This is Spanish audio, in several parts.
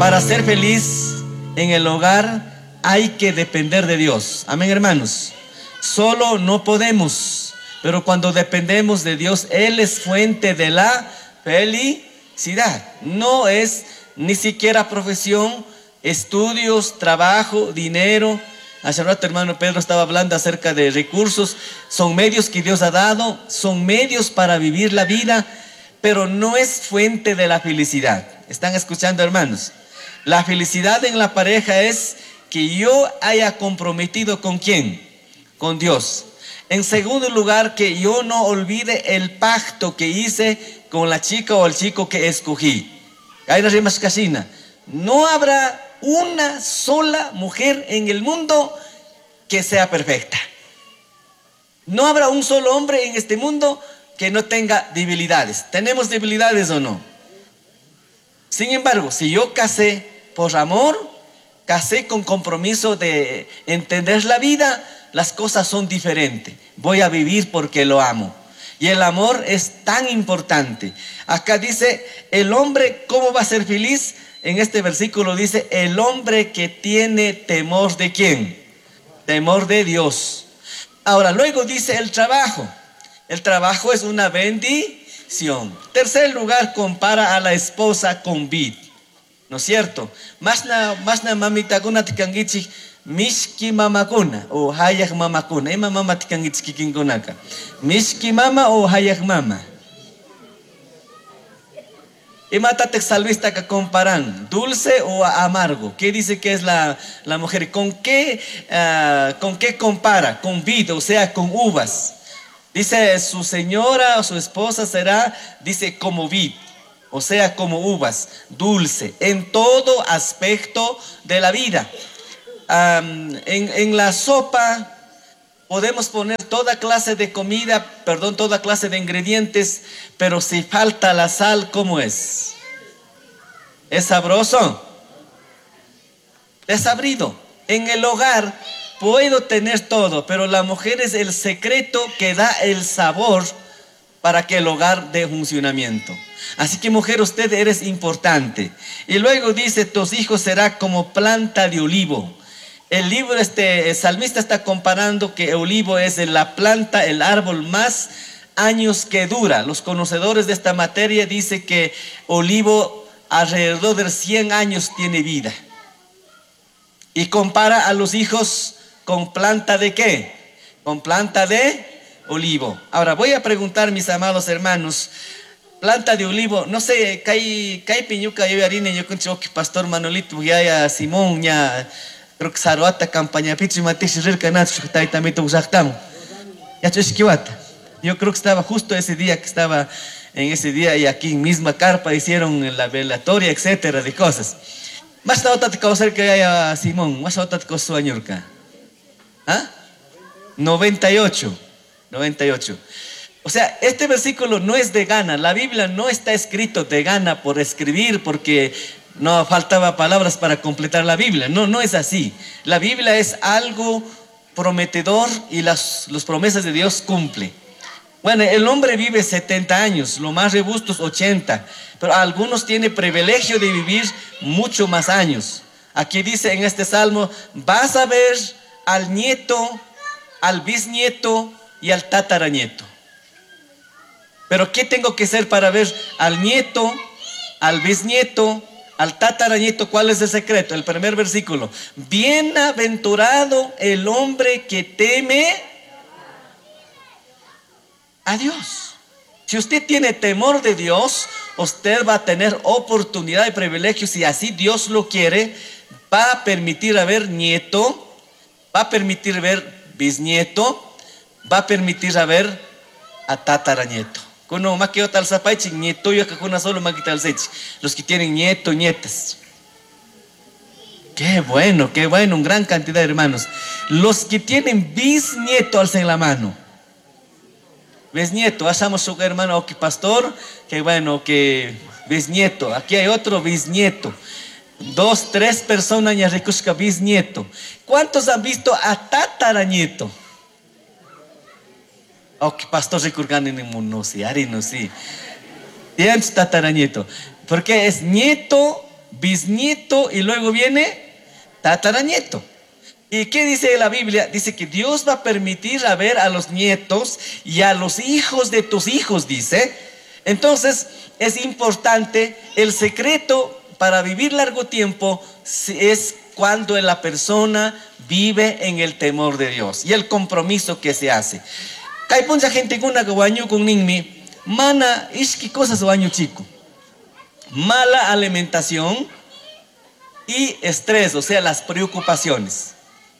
Para ser feliz en el hogar hay que depender de Dios. Amén, hermanos. Solo no podemos, pero cuando dependemos de Dios, Él es fuente de la felicidad. No es ni siquiera profesión, estudios, trabajo, dinero. Hace rato hermano Pedro estaba hablando acerca de recursos. Son medios que Dios ha dado, son medios para vivir la vida, pero no es fuente de la felicidad. ¿Están escuchando, hermanos? La felicidad en la pareja es que yo haya comprometido ¿con quién? Con Dios. En segundo lugar, que yo no olvide el pacto que hice con la chica o el chico que escogí. No habrá una sola mujer en el mundo que sea perfecta. No habrá un solo hombre en este mundo que no tenga debilidades. ¿Tenemos debilidades o no? Sin embargo, si yo casé por amor, casé con compromiso de entender la vida, las cosas son diferentes. Voy a vivir porque lo amo. Y el amor es tan importante. Acá dice, el hombre, ¿cómo va a ser feliz? En este versículo dice, el hombre que tiene temor ¿de quién? Temor de Dios. Ahora, luego dice el trabajo. El trabajo es una bendición. Tercer lugar, compara a la esposa con vid. ¿No es cierto? Masna mamita kuna tikangichi mishki mamakuna o hayak mamakuna. Ema mama tikangichi kikinkunaka. Mishki mama o hayak mama. Ematate salvista que comparan dulce o amargo. ¿Qué dice que es la mujer? ¿Con qué compara? Con vid, o sea, con uvas. Dice su señora o su esposa será, dice como vid. O sea, como uvas, dulce, en todo aspecto de la vida. En la sopa podemos poner toda clase de comida, toda clase de ingredientes, pero si falta la sal, ¿cómo es? ¿Es sabroso? Desabrido. En el hogar puedo tener todo, pero la mujer es el secreto que da el sabor para que el hogar dé funcionamiento. Así que mujer, usted eres importante. Y luego dice, tus hijos serán como planta de olivo. El salmista está comparando que el olivo es la planta, el árbol más años que dura. Los conocedores de esta materia dicen que olivo alrededor de 100 años tiene vida. Y compara a los hijos con planta ¿de qué? Con planta de olivo. Ahora voy a preguntar, mis amados hermanos, planta de olivo, no sé, kai piñuca yo harina yo con que pastor Manolito ya Simón ya creo que saruata campaña pichi matish rirkanat shuktai tamito usaktam. Ya chusquiwata. Yo creo que estaba justo ese día que estaba en ese día y aquí en misma carpa hicieron la velatoria, etcétera, de cosas. Más la otra cosa que haya Simón, más la otra cosa añurca. ¿Ah? 98. O sea, este versículo no es de gana. La Biblia no está escrito de gana por escribir porque no faltaba palabras para completar la Biblia. No es así. La Biblia es algo prometedor y las promesas de Dios cumple. Bueno, el hombre vive 70 años, lo más robustos 80, pero algunos tienen privilegio de vivir mucho más años. Aquí dice en este salmo, vas a ver al nieto, al bisnieto y al tataranieto. Pero ¿qué tengo que hacer para ver al nieto, al bisnieto, al tataranieto? ¿Cuál es el secreto? El primer versículo. Bienaventurado el hombre que teme a Dios. Si usted tiene temor de Dios, usted va a tener oportunidad y privilegio. Si así Dios lo quiere, va a permitir ver nieto, va a permitir ver bisnieto, va a permitir ver a tataranieto. Kuno makio tal sapaichi nieto yo que kuna solo makital sechi. Los que tienen nieto, nietas. Qué bueno, un gran cantidad de hermanos. Los que tienen bisnieto, alcen la mano. Bisnieto, hacemos su hermano, ok, pastor, qué bueno, que bisnieto. Aquí hay otro bisnieto. 2, 3 personas ya recusca bisnieto. ¿Cuántos han visto a tataranieto? Ok, pastor recurgan en el mundo, sí, ari no sí. Tataranieto. Porque es nieto bisnieto y luego viene tataranieto. ¿Y qué dice la Biblia? Dice que Dios va a permitir a ver a los nietos y a los hijos de tus hijos, dice. Entonces es importante, el secreto para vivir largo tiempo es cuando la persona vive en el temor de Dios y el compromiso que se hace. Hay mucha gente con una guaño con ninmi, mana, ishki cosas guaño chico. Mala alimentación y estrés, o sea, las preocupaciones.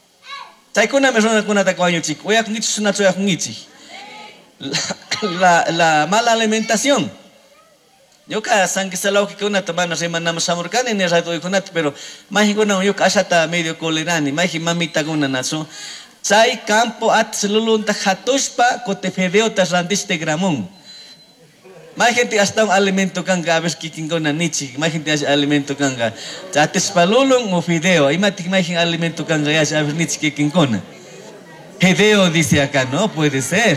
La mala alimentación. Yo cada sangre salao que una tomana se manama samurcani en el rato de conat, pero mágico yo cachata medio colerani, mági mamita guna naso. Chay campo at selulunta hatushpa cotefedeo tasrandiste gramón. Más gente hasta un alimento kanga, a ver qué kingona nichi, más gente hace alimento kanga. Chates palulung o fideo, y más alimento kanga ya a ver nichi que kingona. Fideo dice acá, no puede ser.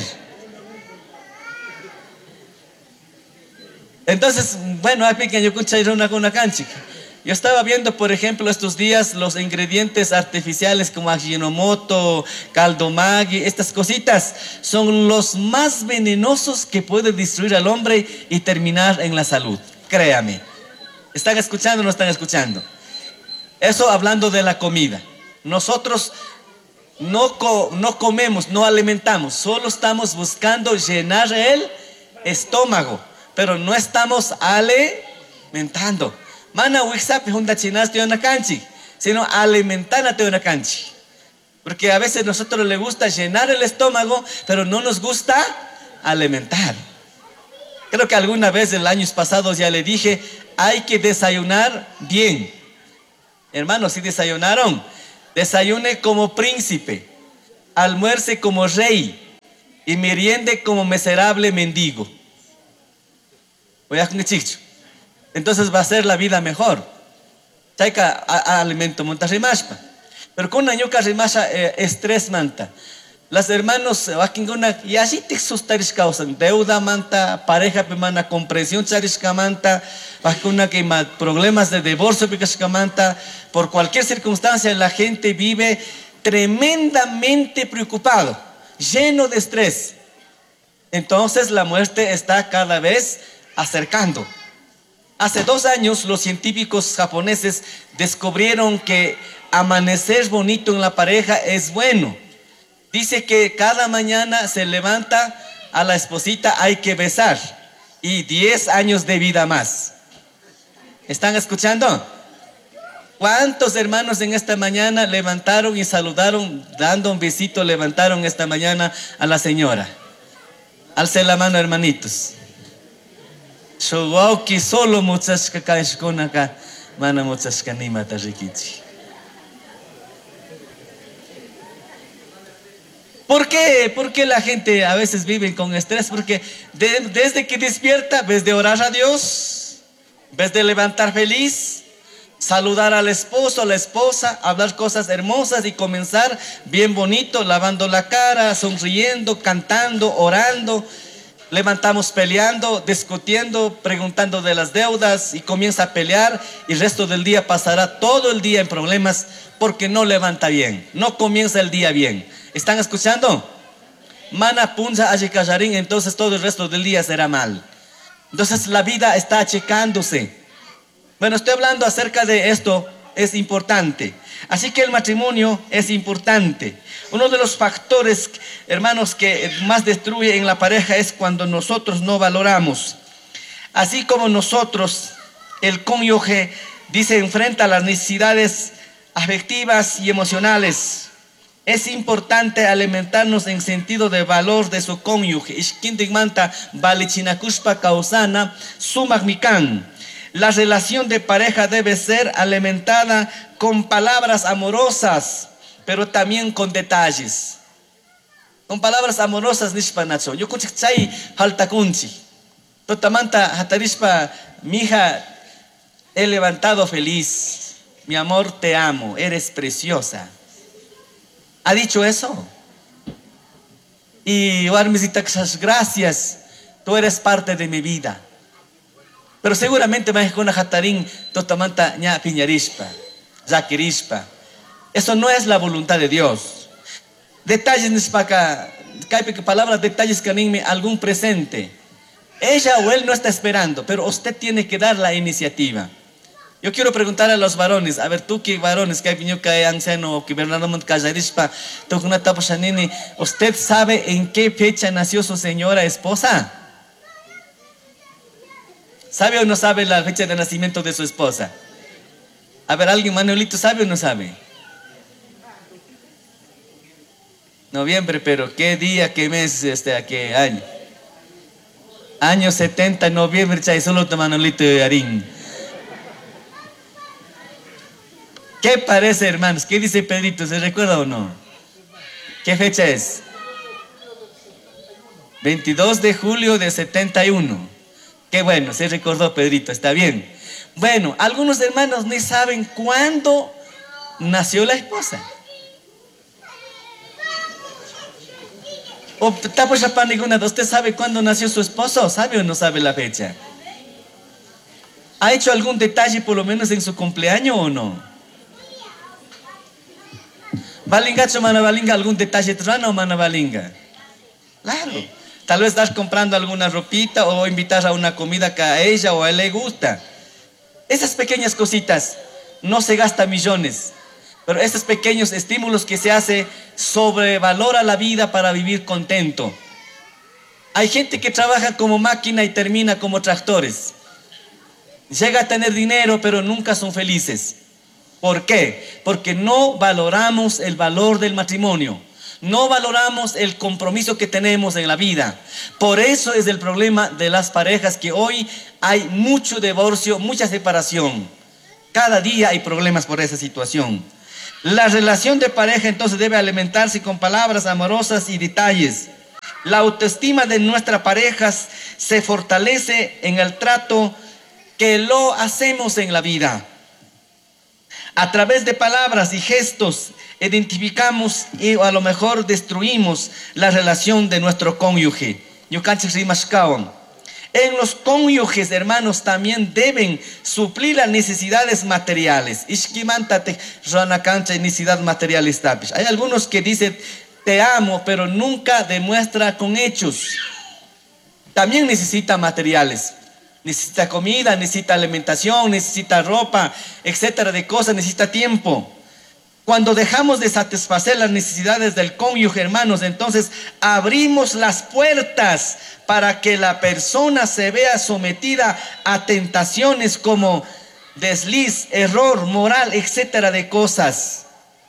Entonces, bueno, hay pequeño una cancha. Yo estaba viendo, por ejemplo, estos días los ingredientes artificiales como Ajinomoto, caldo Maggi, estas cositas son los más venenosos que pueden destruir al hombre y terminar en la salud. Créame. ¿Están escuchando o no están escuchando? Eso hablando de la comida. Nosotros no comemos, no alimentamos, solo estamos buscando llenar el estómago, pero no estamos alimentando. Mana wixap hunda chinas te una canchi, sino alimentar te una canchi. Porque a veces a nosotros le gusta llenar el estómago, pero no nos gusta alimentar. Creo que alguna vez en los años pasados ya le dije, hay que desayunar bien. Hermanos, si desayunaron, desayune como príncipe, almuerce como rey y meriende como miserable mendigo. Voy a chicho. Entonces va a ser la vida mejor. Chaika alimento monta rimaspa. Pero con una ñuca rimasa estrés manta. Las hermanos wakingona y así te sustaris causan deuda manta, pareja pemana comprensión charisca manta, wakingona que problemas de divorcio picasca manta. Por cualquier circunstancia la gente vive tremendamente preocupado, lleno de estrés. Entonces la muerte está cada vez acercando. Hace 2 años los científicos japoneses descubrieron que amanecer bonito en la pareja es bueno. Dice que cada mañana se levanta a la esposita, hay que besar y 10 años de vida más. ¿Están escuchando? ¿Cuántos hermanos en esta mañana levantaron y saludaron, dando un besito, levantaron esta mañana a la señora? Alce la mano, hermanitos. Shogauki solo muchas que caes con acá, mana muchas que ni mata rikichi. ¿Por qué? ¿Por qué la gente a veces vive con estrés? Porque desde que despierta, ves de orar a Dios, ves de levantar feliz, saludar al esposo, a la esposa, hablar cosas hermosas y comenzar bien bonito, lavando la cara, sonriendo, cantando, orando. Levantamos peleando, discutiendo, preguntando de las deudas y comienza a pelear y el resto del día pasará todo el día en problemas porque no levanta bien, no comienza el día bien. ¿Están escuchando? Mana punza achikajarín, entonces todo el resto del día será mal. Entonces la vida está achicándose. Bueno, estoy hablando acerca de esto, es importante. Así que el matrimonio es importante. Uno de los factores, hermanos, que más destruye en la pareja es cuando nosotros no valoramos. Así como nosotros, el cónyuge, dice, enfrenta las necesidades afectivas y emocionales. Es importante alimentarnos en sentido de valor de su cónyuge. Ishkindigmanta valichinakushpa kausana sumagmikan. La relación de pareja debe ser alimentada con palabras amorosas, pero también con detalles. Con palabras amorosas, nishpanacho. Yo kuchik chay halta kunchi. Totamanta hatarispa, mi hija, he levantado feliz. Mi amor, te amo, eres preciosa. ¿Ha dicho eso? Y Warmisita, gracias, tú eres parte de mi vida. Pero seguramente más con jatarín totamanta ña piñarispa, zaquirispa. Eso no es la voluntad de Dios. Detalles nispaca, palabras, detalles que anime algún presente. Ella o él no está esperando, pero usted tiene que dar la iniciativa. Yo quiero preguntar a los varones, a ver, tú que varones, que hay piño que hay anciano o que Bernardo Montcayarispa, ¿usted sabe en qué fecha nació su señora esposa? ¿Sabe o no sabe la fecha de nacimiento de su esposa? A ver, alguien, Manuelito, ¿sabe o no sabe? Noviembre, pero ¿qué día, qué mes, qué año? Año 70, noviembre, chay, solo te Manuelito de Arín. ¿Qué parece, hermanos? ¿Qué dice Pedrito? ¿Se recuerda o no? ¿Qué fecha es? 22 de julio de 71. Qué bueno, se recordó Pedrito, está bien. Bueno, algunos hermanos ni saben cuándo nació la esposa. O ¿usted sabe cuándo nació su esposo? ¿Sabe o no sabe la fecha? ¿Ha hecho algún detalle por lo menos en su cumpleaños o no? ¿Balingacho, mana balinga, algún detalle trano o mana balinga? Claro. Tal vez estás comprando alguna ropita o invitar a una comida que a ella o a él le gusta. Esas pequeñas cositas, no se gasta millones, pero esos pequeños estímulos que se hace sobrevalora la vida para vivir contento. Hay gente que trabaja como máquina y termina como tractores. Llega a tener dinero, pero nunca son felices. ¿Por qué? Porque no valoramos el valor del matrimonio. No valoramos el compromiso que tenemos en la vida. Por eso es el problema de las parejas, que hoy hay mucho divorcio, mucha separación. Cada día hay problemas por esa situación. La relación de pareja entonces debe alimentarse con palabras amorosas y detalles. La autoestima de nuestra pareja se fortalece en el trato que lo hacemos en la vida. A través de palabras y gestos identificamos y a lo mejor destruimos la relación de nuestro cónyuge. En los cónyuges, hermanos, también deben suplir las necesidades materiales. Hay algunos que dicen te amo, pero nunca demuestra con hechos. También necesita materiales. Necesita comida, necesita alimentación, necesita ropa, etcétera, de cosas, necesita tiempo. Cuando dejamos de satisfacer las necesidades del cónyuge, hermanos, entonces abrimos las puertas para que la persona se vea sometida a tentaciones como desliz, error moral, etcétera, de cosas.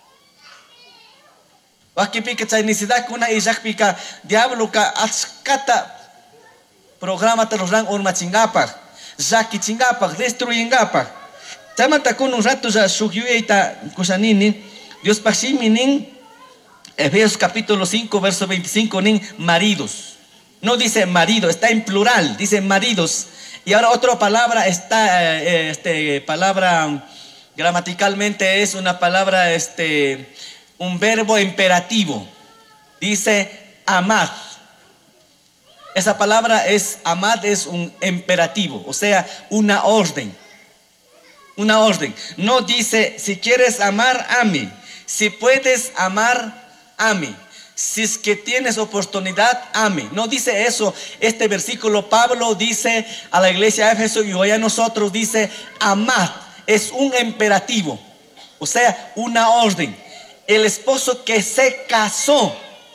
Aquí pica necesidad que una pica diablo ka atskata programa te los ran un machingapak, zaki chingapak, destruyengapak. Tamata con un rato ya sugiueita kusanini, Dios pasiminin, Efesios capítulo 5, verso 25, nin maridos. No dice marido, está en plural, dice maridos. Y ahora otra palabra está, palabra gramaticalmente es una palabra, un verbo imperativo. Dice amar. Esa palabra es, amad, es un imperativo, o sea, una orden. Una orden. No dice, si quieres amar, ame. Si puedes amar, ame. Si es que tienes oportunidad, ame. No dice eso. Este versículo Pablo dice a la iglesia de Éfeso y hoy a nosotros dice, amad. Es un imperativo, o sea, una orden. El esposo que se casó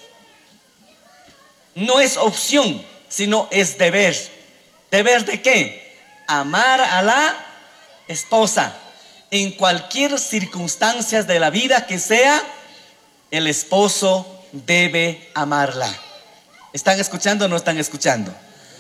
no es opción, sino es deber. ¿Deber de qué? Amar a la esposa. En cualquier circunstancia de la vida que sea, el esposo debe amarla. ¿Están escuchando o no están escuchando?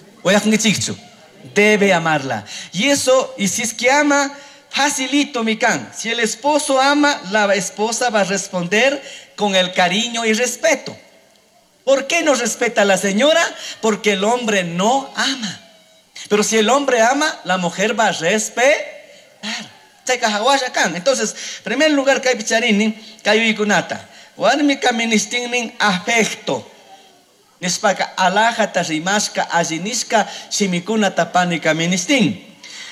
Debe amarla. Y eso, y si es que ama, facilito mi can. Si el esposo ama, la esposa va a responder con el cariño y respeto. ¿Por qué no respeta a la señora? Porque el hombre no ama. Pero si el hombre ama, la mujer va a respetar. Entonces, en primer lugar, que hay picharini, que hay igunata. Warmi kaministinin afecto. Nispaka alajata rimaska ajiniska shimikuna tapani kamistin.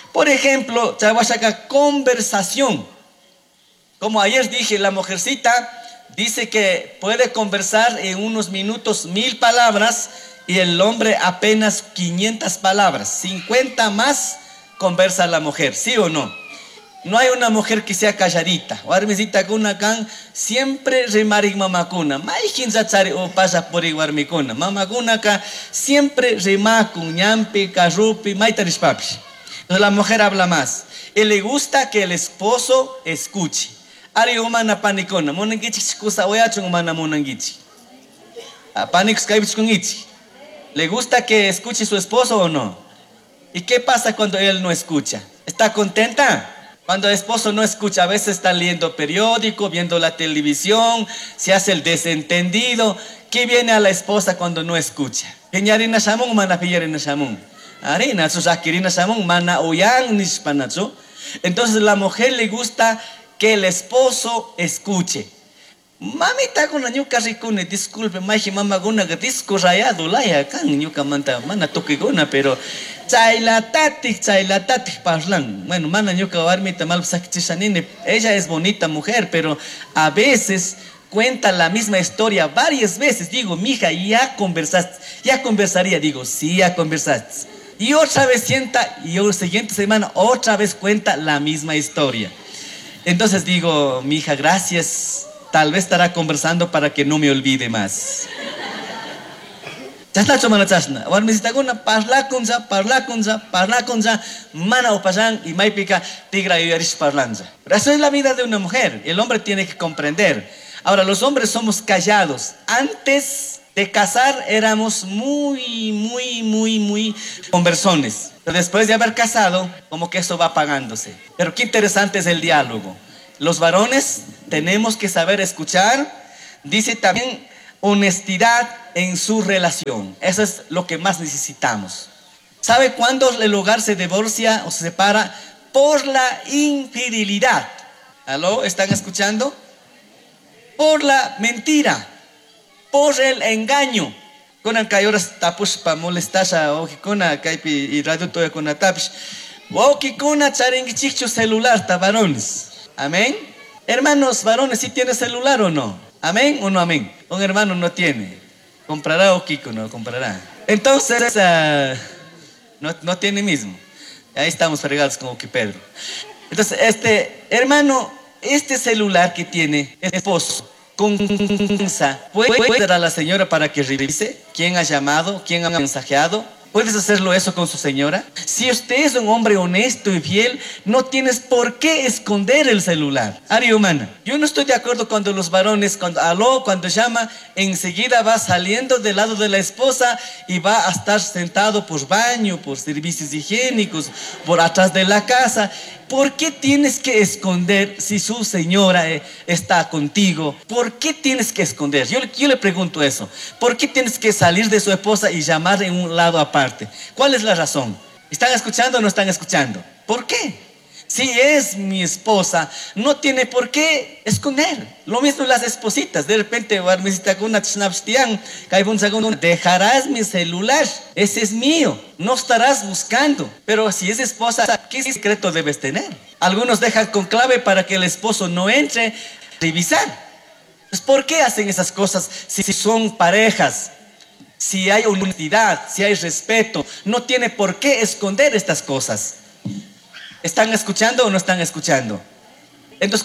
Por ejemplo, chawashaka, conversación. Como ayer dije, la mujercita dice que puede conversar en unos minutos 1000 palabras y el hombre apenas 500 palabras. 50 más conversa la mujer, ¿sí o no? No hay una mujer que sea calladita. Warmisita kuna kan siempre remarik mamakuna. Maikin zatzari o pasa por iguarmikuna. Mamakuna ka siempre remakun, ñampi, carrupi, maitarispapi. Entonces la mujer habla más. Y le gusta que el esposo escuche. Ari umana panikona. Monangichi kusa oyachun umana monangichi. Panik skaibich con ichi. ¿Le gusta que escuche su esposo o no? ¿Y qué pasa cuando él no escucha? ¿Está contenta? Cuando el esposo no escucha, a veces está leyendo periódico, viendo la televisión, se hace el desentendido. ¿Qué viene a la esposa cuando no escucha? Peñarina shamun, mana pillarina shamun. Arena, sus akirina shamun, mana uyang nispanacho. Entonces la mujer le gusta que el esposo escuche. Mamita con la ñuca ricune, disculpe, maji mama guna que disco rayado laya can ñuca manta mana toque guna, pero chailatati parlan. Bueno, mana ñuca warmita mal sakichisanine. Ella es bonita mujer, pero a veces cuenta la misma historia varias veces. Digo, mija, ya conversaste, ya conversaría. Digo, sí, ya conversaste. Y otra vez sienta, y la siguiente semana otra vez cuenta la misma historia. Entonces digo, mija, gracias. Tal vez estará conversando para que no me olvide más. Chasna chomana chasna. Warmisita guna parla kunza, mana opasan y maipika tigra yarish parlanza. Pero eso es la vida de una mujer. El hombre tiene que comprender. Ahora, los hombres somos callados. Antes de casar éramos muy conversones. Pero después de haber casado, como que eso va apagándose. Pero qué interesante es el diálogo. Los varones tenemos que saber escuchar. Dice también honestidad en su relación. Eso es lo que más necesitamos. ¿Sabe cuándo el hogar se divorcia o se separa? Por la infidelidad. ¿Aló? ¿Están escuchando? Por la mentira. Por el engaño. Con cayoras tapus para molestar a Ojikona, Kaipi y Radio Toya con Atapish. Ojikona charingichicho celular, varones. Amén. Hermanos varones, ¿sí tiene celular o no? Amén o no amén. Un hermano no tiene. ¿Comprará o Kiko no comprará? Entonces, no tiene mismo. Ahí estamos fregados como que Pedro. Entonces, hermano, este celular que tiene el esposo, ¿puede dar a la señora para que revise quién ha llamado, quién ha mensajeado? ¿Puedes hacerlo eso con su señora? Si usted es un hombre honesto y fiel, no tienes por qué esconder el celular. Ari humana. Yo no estoy de acuerdo cuando los varones, cuando llama, enseguida va saliendo del lado de la esposa y va a estar sentado por baño, por servicios higiénicos, por atrás de la casa. ¿Por qué tienes que esconder si su señora está contigo? ¿Por qué tienes que esconder? Yo le pregunto eso. ¿Por qué tienes que salir de su esposa y llamar en un lado aparte? ¿Cuál es la razón? ¿Están escuchando o no están escuchando? ¿Por qué? Si es mi esposa, no tiene por qué esconder. Lo mismo las espositas. De repente, dejarás mi celular. Ese es mío. No estarás buscando. Pero si es esposa, ¿qué secreto debes tener? Algunos dejan con clave para que el esposo no entre a revisar. Pues, ¿por qué hacen esas cosas si son parejas? Si hay honestidad, si hay respeto, no tiene por qué esconder estas cosas. ¿Están escuchando o no están escuchando? Entonces,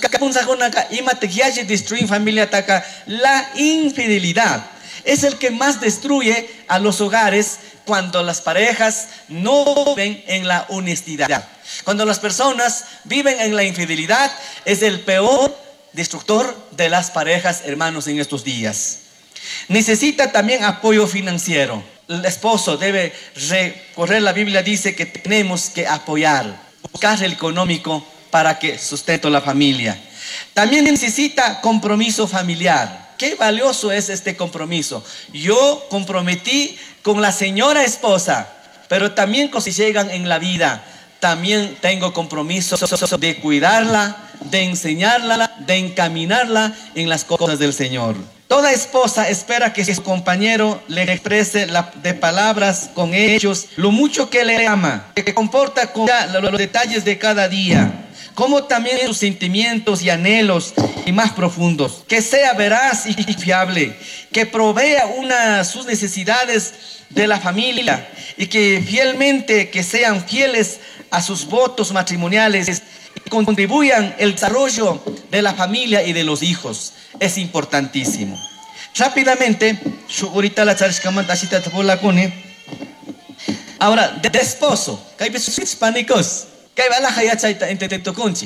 la infidelidad es el que más destruye a los hogares cuando las parejas no viven en la honestidad. Cuando las personas viven en la infidelidad, es el peor destructor de las parejas, hermanos, en estos días. Necesita también apoyo financiero. El esposo debe recorrer, la Biblia dice que tenemos que apoyar, buscar el económico para que sustente la familia. También necesita compromiso familiar. Qué valioso es este compromiso. Yo comprometí con la señora esposa, pero también si llegan en la vida, también tengo compromiso de cuidarla, de enseñarla, de encaminarla en las cosas del Señor. Toda esposa espera que su compañero le exprese de palabras con hechos lo mucho que le ama, que comporta con los detalles de cada día, como también sus sentimientos y anhelos y más profundos, que sea veraz y fiable, que provea sus necesidades de la familia y que sean fieles a sus votos matrimoniales y contribuyan el desarrollo de la familia y de los hijos. Es importantísimo. Rápidamente, ahorita la ahora, de esposo, que hay pánicos. ¿Qué va la hayachaita en Tetetonchi?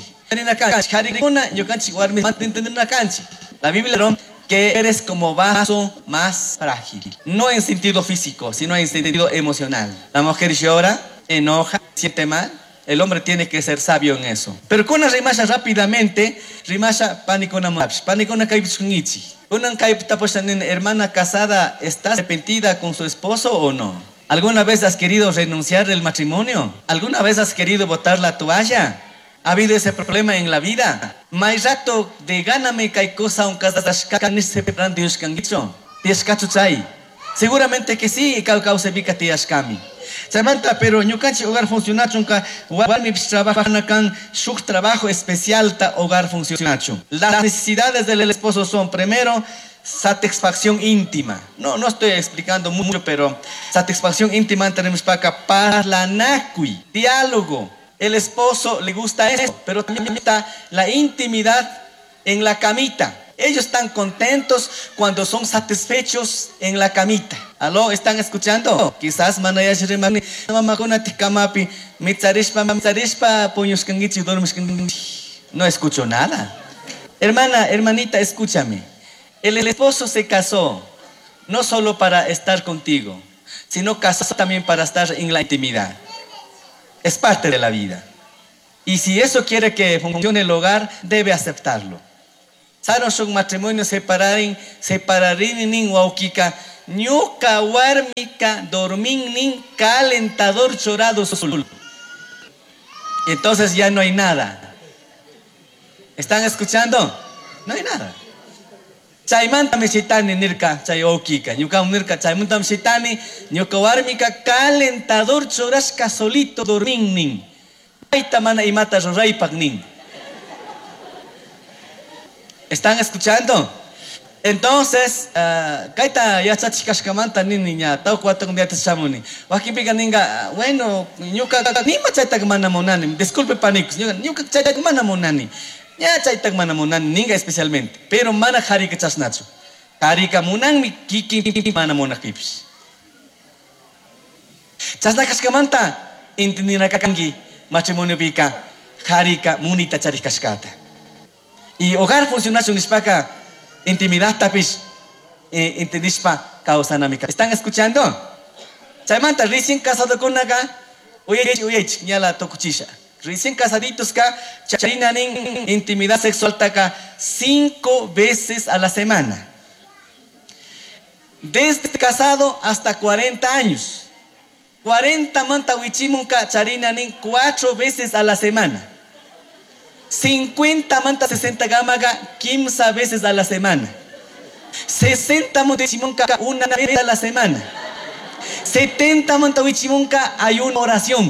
La Biblia dice que eres como vaso más frágil. No en sentido físico, sino en sentido emocional. La mujer llora, enoja, siente mal. El hombre tiene que ser sabio en eso. Pero con una rimasha rápidamente, rimasha panicona maps, panicona kaipsunichi. Una hermana casada, ¿está arrepentida con su esposo o no? ¿Alguna vez has querido renunciar del matrimonio? ¿Alguna vez has querido botar la toalla? ¿Ha habido ese problema en la vida? Mai rato de gáname kai cosa un casashkan se plan de uskangicho. Seguramente que sí, causa bica tiashkami. Samantha, pero ñukanchi hogar funcionacho ka warmi trabajan kan su trabajo especial ta hogar funcionacho. Las necesidades del esposo son primero satisfacción íntima. No estoy explicando mucho, pero satisfacción íntima tenemos para la nakui, diálogo. El esposo le gusta eso, pero también está la intimidad en la camita. Ellos están contentos cuando son satisfechos en la camita. ¿Aló? ¿Están escuchando? Quizás no escucho nada. Hermanita, escúchame. El esposo se casó no solo para estar contigo, sino casó también para estar en la intimidad. Es parte de la vida. Y si eso quiere que funcione el hogar, debe aceptarlo. Saron son matrimonio separarín nin waukika, ñuka warmika dormin nin calentador chorado sul. Entonces ya no hay nada. ¿Están escuchando? No hay nada. Chaymanta me shitani nirka chay okika, ñuka nirka chaymanta me shitani, ñuka warmika calentador chorashka solito dormin nin. Aita mana imata roraypak nin. ¿Están escuchando? Entonces, kaita ya chachikashkamanta niña, tau cuatro días chamuni. Wakipiga ninga, bueno, ñuka nima chaytak mana monani, disculpe panicos, ñuka chaytak mana monani. Ya chaytak mana monani, ninga especialmente, pero mana harika chasnacho. Harika monani kiki mana monakipis. Chasnakashkamanta, intindina kakangi, matrimonio pika, harika munita charikashkata. Y hogar funcionación nispaka, intimidad tapis, intendispa causa namika. ¿Están escuchando? Chaymanta, recién casado con naga, oye, ya la tocuchisha. Recién casaditos ka, charinanin intimidad sexual taka 5 veces a la semana. Desde casado hasta 40 años. 40 manta wichimunka charinanin 4 veces a la semana. 50 manta 60 gamaga 15 veces a la semana. 60 manta wichimunka una vez a la semana. 70 manta wichimunka hay una oración.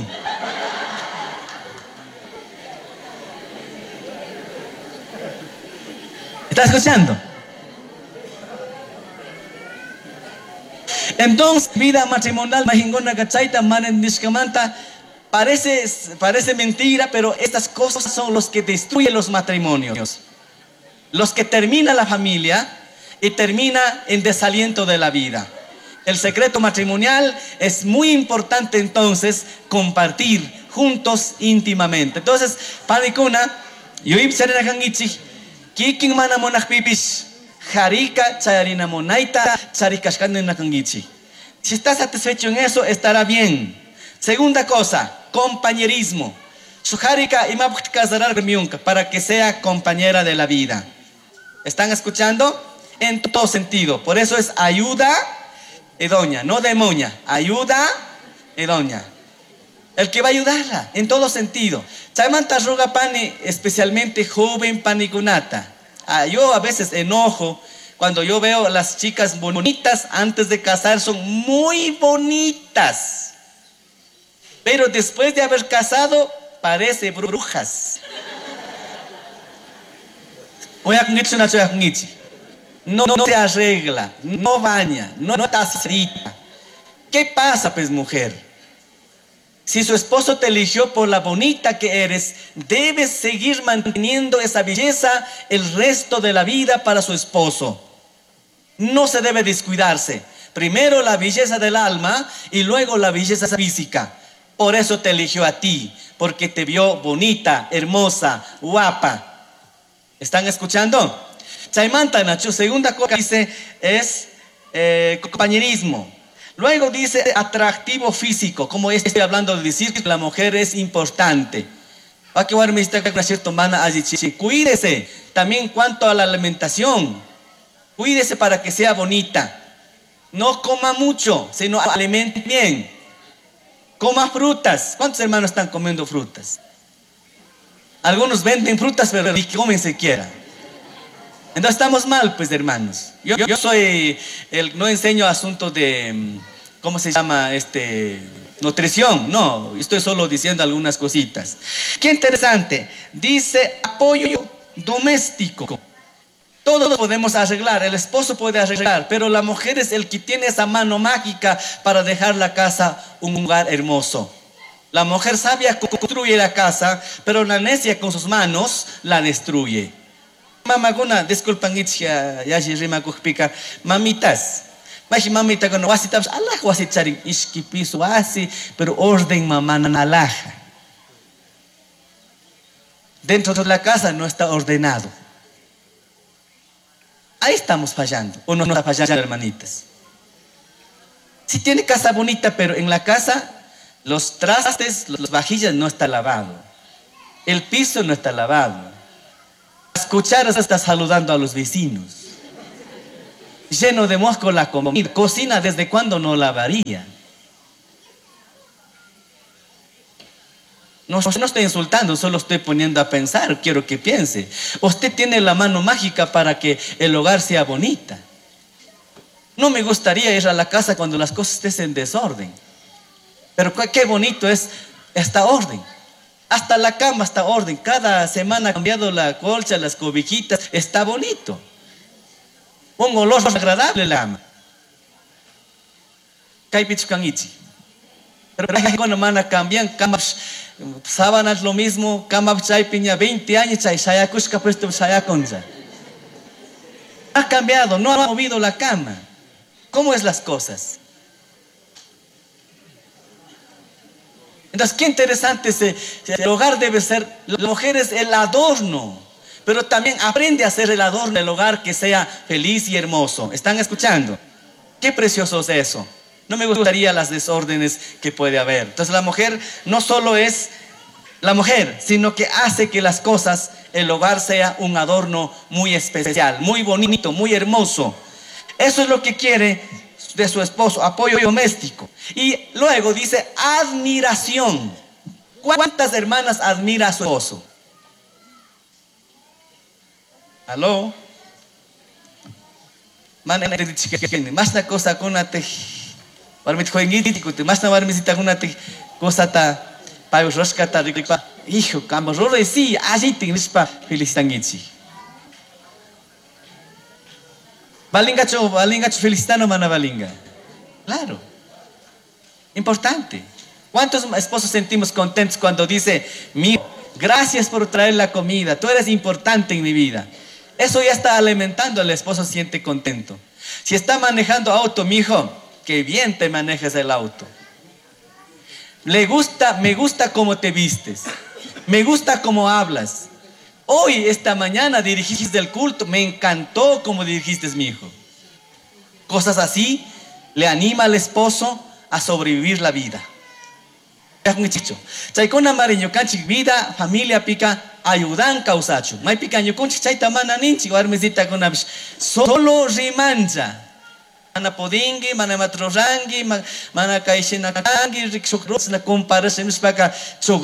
¿Estás escuchando? Entonces, vida matrimonial, majingona gachaita, manen niskamanta, parece mentira, pero estas cosas son los que destruyen los matrimonios. Los que termina la familia y termina en desaliento de la vida. El secreto matrimonial es muy importante entonces compartir juntos íntimamente. Entonces, panicuna, yo ibserena kangichi, kikin mana monach pipis. Harika charina monaita charikashkan nakangichi. Si está satisfecho en eso, estará bien. Segunda cosa, compañerismo. Su harika imapuk kazarar miunka para que sea compañera de la vida. ¿Están escuchando? En todo sentido. Por eso es ayuda edoña, no demonia. Ayuda edoña. El que va a ayudarla en todo sentido. Chaymanta roga pani, especialmente joven panikunata. Yo a veces enojo Cuando yo veo a las chicas bonitas antes de casar, son muy bonitas. Pero después de haber casado, parece brujas. No se arregla, no baña, no tacita. ¿Qué pasa, pues, mujer? Si su esposo te eligió por la bonita que eres, debes seguir manteniendo esa belleza el resto de la vida para su esposo. No se debe descuidarse. Primero la belleza del alma y luego la belleza física. Por eso te eligió a ti, porque te vio bonita, hermosa, guapa. ¿Están escuchando? Chaimanta Nacho, segunda cosa que dice es compañerismo. Luego dice atractivo físico, como estoy hablando de decir que la mujer es importante. Cuídese también en cuanto a la alimentación. Cuídese para que sea bonita. No coma mucho, sino alimente bien. Coma frutas. ¿Cuántos hermanos están comiendo frutas? Algunos venden frutas, pero ni comen siquiera. Entonces estamos mal, pues, hermanos. Yo soy no enseño asuntos de, ¿cómo se llama? Nutrición. No, estoy solo diciendo algunas cositas. Qué interesante. Dice apoyo doméstico. Todos podemos arreglar, el esposo puede arreglar, pero la mujer es el que tiene esa mano mágica para dejar la casa un lugar hermoso. La mujer sabia construye la casa, pero la necia con sus manos la destruye. Mamaguna, disculpan, ya rima kupica, mamitas. Mamita con wasitabs, Allah wasitarin iski piso así, pero orden mamá nalaja. Dentro de la casa no está ordenado. Ahí estamos fallando, o no está fallando, hermanitas. Si tiene casa bonita, pero en la casa los trastes, las vajillas no está lavado, el piso no está lavado. Las cucharas está saludando a los vecinos. Lleno de mosco la comida. Cocina, ¿desde cuándo no lavaría? No estoy insultando, solo estoy poniendo a pensar. Quiero que piense. Usted tiene la mano mágica para que el hogar sea bonita. No me gustaría ir a la casa cuando las cosas estén en desorden. Pero qué bonito es esta orden. Hasta la cama está orden. Cada semana ha cambiado la colcha, las cobijitas. Está bonito. Un olor agradable la cama. Pero cuando van a cambiar, sábanas lo mismo, cama piña 20 años, ha cambiado, no ha movido la cama. ¿Cómo es las cosas? Entonces, qué interesante el hogar debe ser, la mujer es el adorno, pero también aprende a ser el adorno del hogar que sea feliz y hermoso. ¿Están escuchando? Qué precioso es eso. No me gustaría las desórdenes que puede haber. Entonces la mujer no solo es la mujer, sino que hace que las cosas, el hogar sea un adorno muy especial, muy bonito, muy hermoso. Eso es lo que quiere de su esposo, apoyo doméstico. Y luego dice admiración. ¿Cuántas hermanas admira a su esposo? ¿Aló? Más la cosa con una te warmit jueguítico, más la warmisita con una te cosa ta payos roscata ripa. Hijo, camorro sí, allí tienes pa felicitangichi. Balingacho felicitano mana balinga. Claro. Importante. ¿Cuántos esposos sentimos contentos cuando dice, mi gracias por traer la comida, tú eres importante en mi vida? Eso ya está alimentando, el esposo se siente contento. Si está manejando auto, mi hijo, que bien te manejas el auto. Me gusta cómo te vistes. Me gusta cómo hablas. Hoy, esta mañana dirigiste el culto, me encantó cómo dirigiste, mi hijo. Cosas así le anima al esposo a sobrevivir la vida. Chaikona mariño canchi vida, familia pica, ayudan causacho. Mai pica ño conchi chaita mana ninchi, warmesita con solo rimancha. Mana podingi, mana matrorangi, mana kaishena kangi, rixokros la comparación es para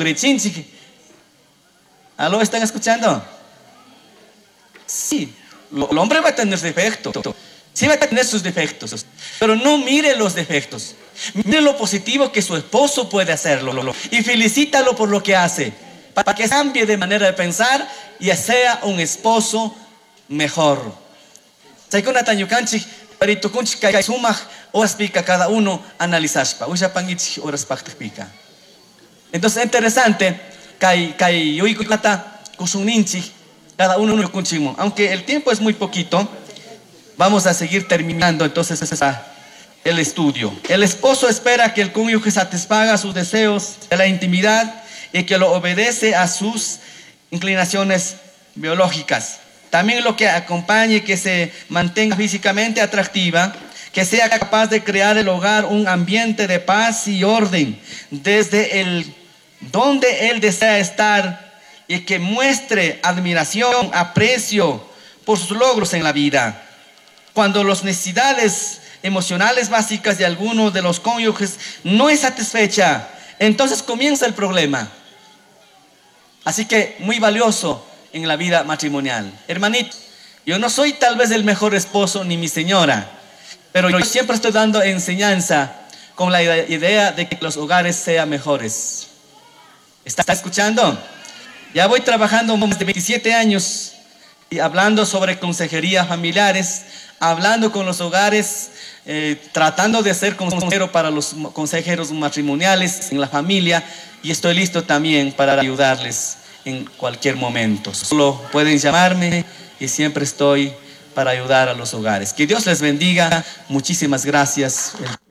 chogrechinchi. ¿Aló? ¿Están escuchando? Sí. El hombre va a tener defectos, sí va a tener sus defectos, pero no mire los defectos. Mire lo positivo que su esposo puede hacerlo y felicítalo por lo que hace, para que cambie de manera de pensar y sea un esposo mejor. Saikuna tanyukanchik, paritukunchik kay sumaj, horas pica cada uno analizashpa, ushapangich horas pica. Entonces interesante, kay yuikata kusuninchik, cada uno kunchimo. Aunque el tiempo es muy poquito, vamos a seguir terminando entonces el estudio. El esposo espera que el cónyuge satisfaga sus deseos de la intimidad y que lo obedece a sus inclinaciones biológicas. También lo que acompañe que se mantenga físicamente atractiva, que sea capaz de crear el hogar un ambiente de paz y orden desde donde él desea estar, y que muestre admiración, aprecio por sus logros en la vida. Cuando las necesidades emocionales básicas de alguno de los cónyuges no es satisfecha, entonces comienza el problema. Así que muy valioso en la vida matrimonial. Hermanito, yo no soy tal vez el mejor esposo ni mi señora, pero yo siempre estoy dando enseñanza con la idea de que los hogares sean mejores. ¿Está escuchando? Ya voy trabajando más de 27 años y hablando sobre consejería familiares, hablando con los hogares, tratando de ser consejero para los consejeros matrimoniales en la familia, y estoy listo también para ayudarles en cualquier momento. Solo pueden llamarme y siempre estoy para ayudar a los hogares. Que Dios les bendiga. Muchísimas gracias.